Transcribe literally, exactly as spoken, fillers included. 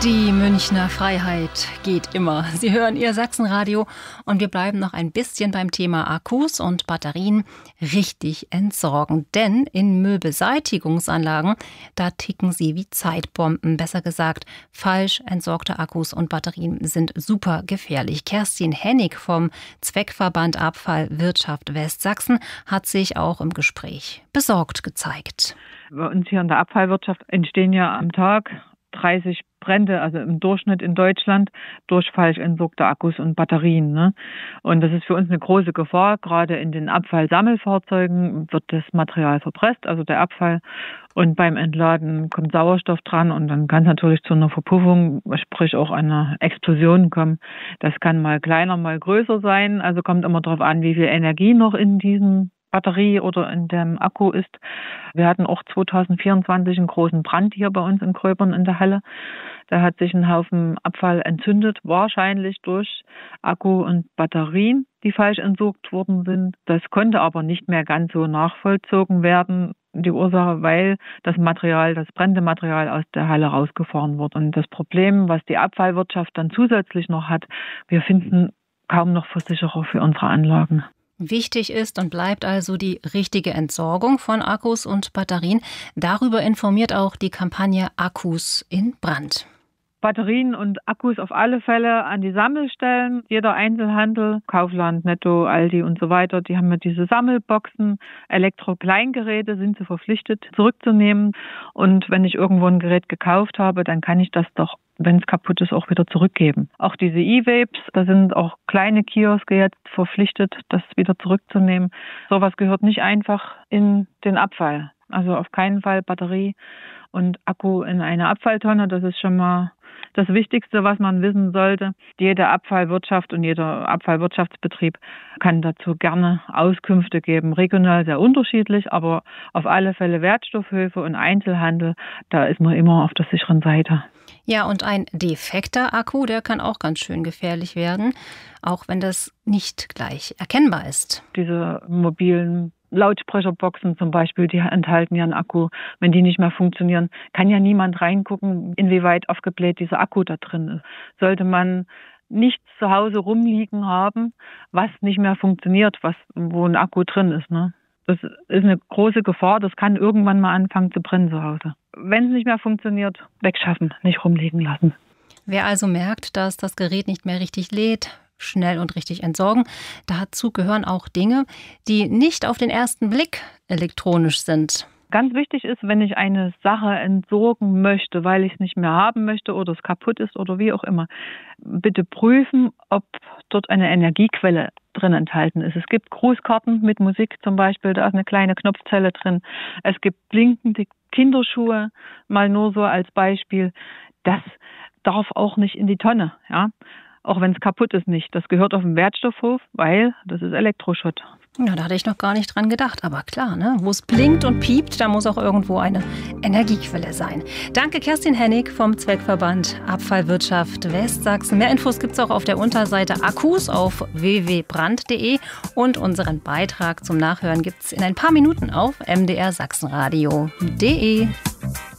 Die Münchner Freiheit geht immer. Sie hören Ihr Sachsenradio und wir bleiben noch ein bisschen beim Thema Akkus und Batterien richtig entsorgen. Denn in Müllbeseitigungsanlagen, da ticken sie wie Zeitbomben. Besser gesagt, falsch entsorgte Akkus und Batterien sind super gefährlich. Kerstin Hennig vom Zweckverband Abfallwirtschaft Westsachsen hat sich auch im Gespräch besorgt gezeigt. Bei uns hier in der Abfallwirtschaft entstehen ja am Tag dreißig Brände, also im Durchschnitt in Deutschland, durch falsch entsorgte Akkus und Batterien. Ne? Und das ist für uns eine große Gefahr. Gerade in den Abfallsammelfahrzeugen wird das Material verpresst, also der Abfall. Und beim Entladen kommt Sauerstoff dran und dann kann es natürlich zu einer Verpuffung, sprich auch einer Explosion kommen. Das kann mal kleiner, mal größer sein. Also kommt immer darauf an, wie viel Energie noch in diesem Batterie oder in dem Akku ist. Wir hatten auch zwanzig vierundzwanzig einen großen Brand hier bei uns in Gröbern in der Halle. Da hat sich ein Haufen Abfall entzündet, wahrscheinlich durch Akku und Batterien, die falsch entsorgt worden sind. Das konnte aber nicht mehr ganz so nachvollzogen werden, die Ursache, weil das Material, das brennende Material aus der Halle rausgefahren wurde. Und das Problem, was die Abfallwirtschaft dann zusätzlich noch hat, wir finden kaum noch Versicherer für unsere Anlagen. Wichtig ist und bleibt also die richtige Entsorgung von Akkus und Batterien. Darüber informiert auch die Kampagne Akkus in Brand. Batterien und Akkus auf alle Fälle an die Sammelstellen. Jeder Einzelhandel, Kaufland, Netto, Aldi und so weiter, die haben ja diese Sammelboxen. Elektrokleingeräte sind sie verpflichtet zurückzunehmen. Und wenn ich irgendwo ein Gerät gekauft habe, dann kann ich das doch, wenn es kaputt ist, auch wieder zurückgeben. Auch diese E-Vapes, da sind auch kleine Kioske jetzt verpflichtet, das wieder zurückzunehmen. Sowas gehört nicht einfach in den Abfall. Also auf keinen Fall Batterie und Akku in eine Abfalltonne. Das ist schon mal das Wichtigste, was man wissen sollte. Jede Abfallwirtschaft und jeder Abfallwirtschaftsbetrieb kann dazu gerne Auskünfte geben. Regional sehr unterschiedlich, aber auf alle Fälle Wertstoffhöfe und Einzelhandel, da ist man immer auf der sicheren Seite. Ja, und ein defekter Akku, der kann auch ganz schön gefährlich werden, auch wenn das nicht gleich erkennbar ist. Diese mobilen Lautsprecherboxen zum Beispiel, die enthalten ja einen Akku. Wenn die nicht mehr funktionieren, kann ja niemand reingucken, inwieweit aufgebläht dieser Akku da drin ist. Sollte man nichts zu Hause rumliegen haben, was nicht mehr funktioniert, was, wo ein Akku drin ist, ne? Das ist eine große Gefahr, das kann irgendwann mal anfangen zu brennen zu Hause. Wenn es nicht mehr funktioniert, wegschaffen, nicht rumliegen lassen. Wer also merkt, dass das Gerät nicht mehr richtig lädt, schnell und richtig entsorgen. Dazu gehören auch Dinge, die nicht auf den ersten Blick elektronisch sind. Ganz wichtig ist, wenn ich eine Sache entsorgen möchte, weil ich es nicht mehr haben möchte oder es kaputt ist oder wie auch immer, bitte prüfen, ob dort eine Energiequelle drin enthalten ist. Es gibt Grußkarten mit Musik zum Beispiel, da ist eine kleine Knopfzelle drin. Es gibt blinkende Kinderschuhe, mal nur so als Beispiel. Das darf auch nicht in die Tonne, ja. Auch wenn es kaputt ist nicht. Das gehört auf den Wertstoffhof, weil das ist Elektroschrott. Ja, da hatte ich noch gar nicht dran gedacht. Aber klar, ne? Wo es blinkt und piept, da muss auch irgendwo eine Energiequelle sein. Danke, Kerstin Hennig vom Zweckverband Abfallwirtschaft Westsachsen. Mehr Infos gibt es auch auf der Unterseite Akkus auf w w w punkt brand punkt de. Und unseren Beitrag zum Nachhören gibt es in ein paar Minuten auf m d r sachsenradio punkt de.